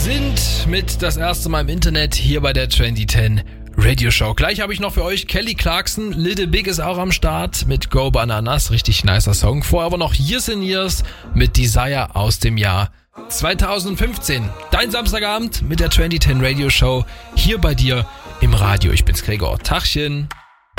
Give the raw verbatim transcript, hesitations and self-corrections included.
sind mit das erste Mal im Internet hier bei der zwanzig zehn Radio Show. Gleich habe ich noch für euch Kelly Clarkson. Little Big ist auch am Start mit Go Bananas. Richtig nicer Song. Vorher aber noch Years and Years mit Desire aus dem Jahr zweitausendfünfzehn. Dein Samstagabend mit der zwanzig zehn Radio Show hier bei dir im Radio. Ich bin's Gregor. Tachchen.